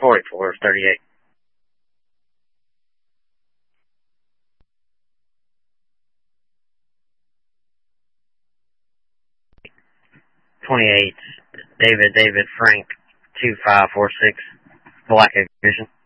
44 is 38. 28, David, Frank, 2546, Black Vision.